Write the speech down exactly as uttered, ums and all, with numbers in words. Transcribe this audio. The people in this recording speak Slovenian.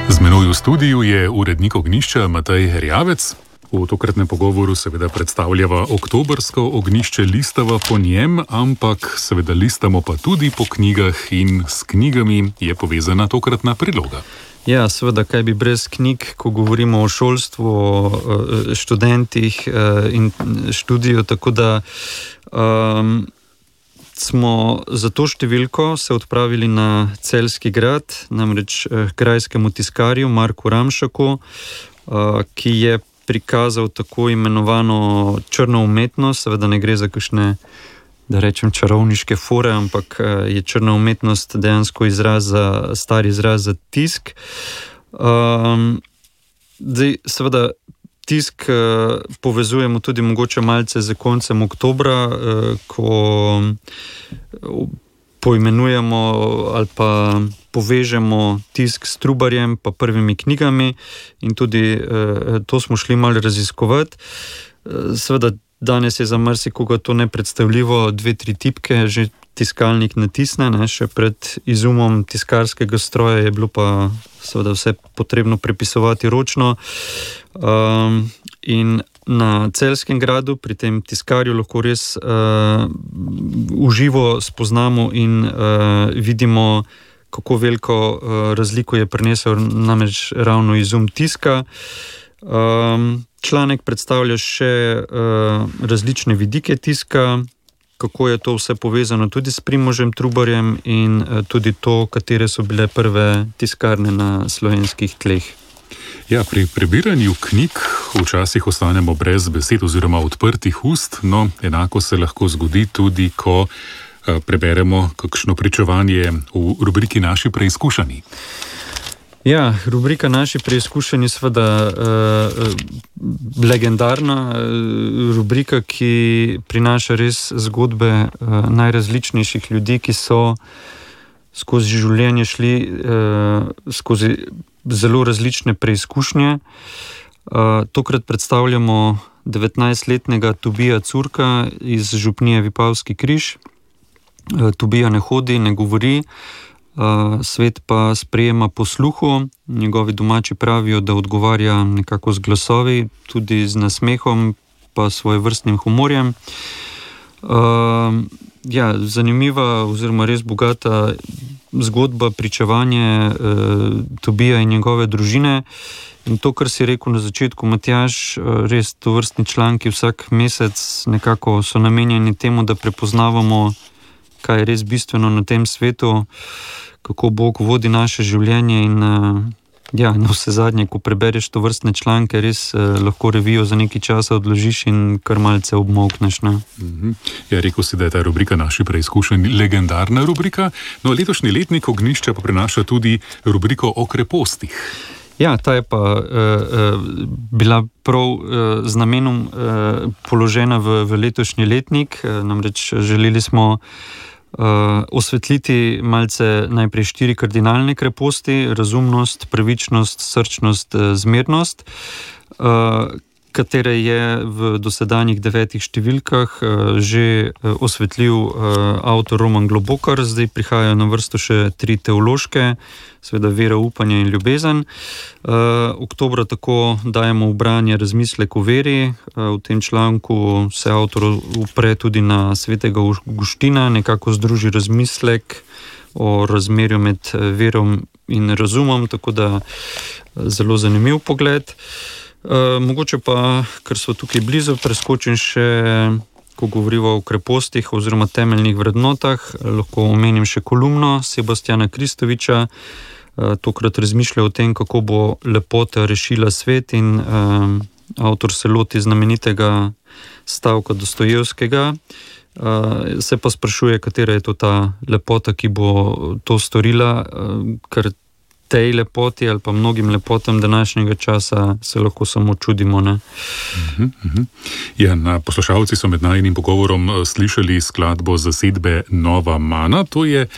Z menoj v studiu je urednik Ognjišča Matej Erjavec. V tokratnem pogovoru seveda predstavljava oktobrsko ognjišče, listava po njem, ampak seveda listamo pa tudi po knjigah in s knjigami je povezana tokratna priloga. Ja, seveda, kaj bi brez knjig, ko govorimo o šolstvu, o študentih in študiju, tako da um, smo za to številko se odpravili na Celjski grad, namreč k grajskemu tiskarju Marku Ramšaku, ki je prikazal tako imenovano črno umetnost. Seveda ne gre za kakšne, da rečem, čarovniške fore, ampak je črna umetnost dejansko izraz za, star izraz za tisk. Zdaj, seveda, tisk povezujemo tudi mogoče malce z koncem oktobra, ko poimenujemo ali pa povežemo tisk s Trubarjem pa prvimi knjigami in tudi to smo šli malo raziskovati. Seveda danes je za marsikoga to nepredstavljivo, dve, tri tipke že tiskalnik natisne, ne? Še pred izumom tiskarskega stroja je bilo pa seveda vse potrebno prepisovati ročno. Um, in na Celjskem gradu pri tem tiskarju lahko res uh, uživo spoznamo in uh, vidimo, kako veliko uh, razliko je prinesel namreč ravno izum tiska. Um, članek predstavlja še uh, različne vidike tiska, kako je to vse povezano tudi s Primožem Trubarjem in uh, tudi to, katere so bile prve tiskarne na slovenskih tleh. Ja, pri prebiranju knjig včasih ostanemo brez besed oziroma odprtih ust, no enako se lahko zgodi tudi, ko uh, preberemo kakšno pričevanje v rubriki Naši preizkušani. Ja, rubrika Naši preizkušeni je seveda uh, legendarna uh, rubrika, ki prinaša res zgodbe uh, najrazličnejših ljudi, ki so skozi življenje šli uh, skozi zelo različne preizkušnje. Uh, tokrat predstavljamo devetnajstletnega Tobija Curka iz župnije Vipavski križ. Uh, Tobija ne hodi, ne govori, Uh, svet pa sprejema po sluhu. Njegovi domači pravijo, da odgovarja nekako z glasovi, tudi z nasmehom, pa svojevrstnim humorjem. Uh, ja, zanimiva oziroma res bogata zgodba, pričevanje uh, Tobija in njegove družine. In to, kar si rekel na začetku, Matjaž, uh, res tovrstni članki vsak mesec nekako so namenjeni temu, da prepoznavamo, kaj je res bistveno na tem svetu, kako Bog vodi naše življenje in ja, na vse zadnje, ko prebereš to vrstne članke, res eh, lahko revijo za nekaj časa odložiš in kar malce obmolkneš. Ne? Mm-hmm. Ja, rekel si, da je ta rubrika Naši preizkušeni legendarna rubrika, no letošnji letnik Ognjišča pa prinaša tudi rubriko o krepostih. Ja, ta je pa uh, bila prav uh, z namenom uh, položena v, v letošnji letnik, uh, namreč želeli smo uh, osvetliti malce najprej štiri kardinalne kreposti: razumnost, pravičnost, srčnost, zmernost, uh, katere je v dosedanjih devetih številkah uh, že uh, osvetlil uh, avtor Roman Globokar. Zdaj prihajajo na vrsto še tri teološke, seveda vera, upanje in ljubezen. Uh, oktobra tako dajemo v branje razmislek o veri. Uh, v tem članku se avtor upre tudi na svetega Avguština, nekako združi razmislek o razmerju med verom in razumom, tako da zelo zanimiv pogled. Uh, mogoče pa, ker so tukaj blizu, preskočim še, ko govorimo o krepostih oziroma temeljnih vrednotah, lahko omenim še kolumno Sebastiana Kristoviča. Uh, tokrat razmišlja o tem, kako bo lepota rešila svet in uh, avtor se loti znamenitega stavka Dostojevskega. Uh, se pa sprašuje, katera je to ta lepota, ki bo to storila, uh, ker tej lepoti ali pa mnogim lepotam današnjega časa se lahko samo čudimo. Ne? Uh-huh, uh-huh. Ja, na poslušalci so med najinim pogovorom slišali skladbo zasedbe Nova Mana. To je